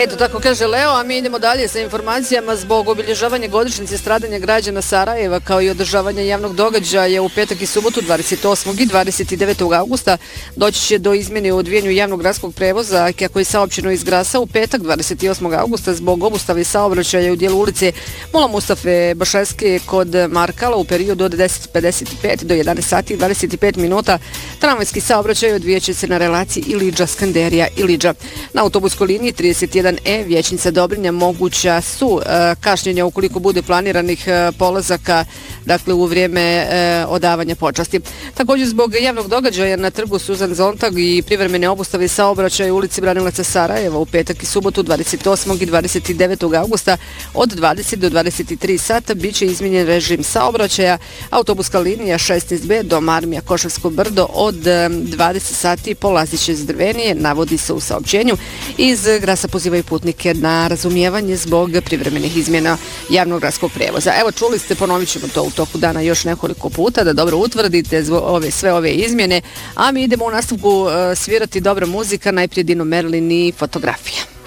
Eto, tako kaže Leo, a mi idemo dalje sa informacijama. Zbog obilježavanja godišnjice stradanja građana Sarajeva kao i održavanja javnog događaja u petak i subotu 28. i 29. augusta doći će do izmjene u odvijanju javnog gradskog prevoza kako je saopćeno iz Grasa u petak 28. augusta zbog obustave saobraćaja u dijelu ulice Mola Mustafe Bašeske kod Markala u periodu od 10:55 do 11 sati i 25 minuta. Tramvajski saobraćaj odvijaće se na relaciji Ilidža-Skanderija-Ilidža. Na autobuskoj liniji 31E Vijećnica Dobrinja moguća su kašnjenja ukoliko bude planiranih polazaka, dakle u vrijeme odavanja počasti. Također zbog javnog događaja na trgu Suzan Zontag i privremene obustave saobraćaja u ulici Branilaca Sarajeva u petak i subotu 28. i 29. augusta od 20 do 23 sata bit će izmijenjen režim saobraćaja. Autobuska linija 16B do Marmija Košarsko brdo od 20 sati polazit će s Drvenije, navodi se u saopćenju. Iz Grasa pozivaju putnike na razumijevanje zbog privremenih izmjena javnog gradskog prevoza. Evo, čuli ste, ponovit ćemo to u toku dana još nekoliko puta da dobro utvrdite sve ove izmjene, a mi idemo u nastavku svirati dobra muzika, najprije Dino Merlin i Fotografija.